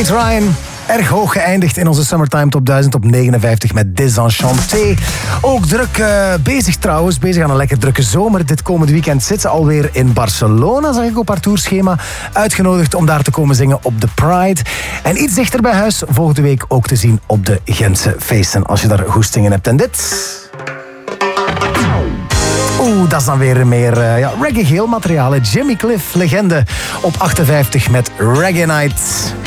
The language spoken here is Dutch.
Prince Ryan. Erg hoog geëindigd in onze Summertime Top 1000 op 59 met Désenchanté. Ook druk bezig trouwens, bezig aan een lekker drukke zomer. Dit komende weekend zit ze alweer in Barcelona, zag ik op haar tourschema. Uitgenodigd om daar te komen zingen op de Pride. En iets dichter bij huis, volgende week ook te zien op de Gentse feesten, als je daar goestingen hebt. En dit... dat is dan weer meer reggae-geel materiaal. Jimmy Cliff, legende, op 58 met Reggae Night.